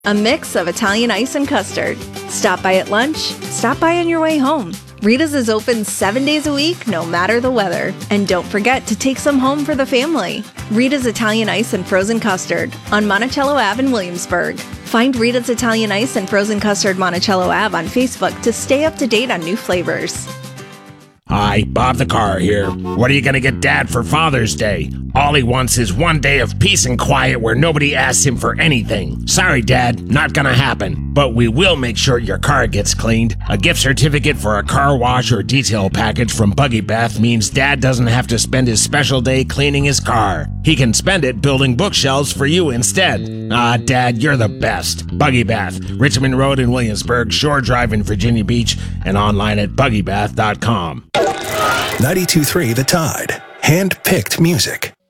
A mix of Italian ice and custard. Stop by at lunch, stop by on your way home. Rita's is open 7 days a week, no matter the weather. And don't forget to take some home for the family. Rita's Italian Ice and Frozen Custard on Monticello Ave in Williamsburg. Find Rita's Italian Ice and Frozen Custard Monticello Ave on Facebook to stay up to date on new flavors. Hi, Bob the Car here. What are you gonna get Dad for Father's Day? All he wants is one day of peace and quiet where nobody asks him for anything. Sorry, Dad, not gonna happen. But we will make sure your car gets cleaned. A gift certificate for a car wash or detail package from Buggy Bath means Dad doesn't have to spend his special day cleaning his car. He can spend it building bookshelves for you instead. Ah, Dad, you're the best. Buggy Bath, Richmond Road in Williamsburg, Shore Drive in Virginia Beach, and online at buggybath.com. 92.3 The Tide. Hand-picked music.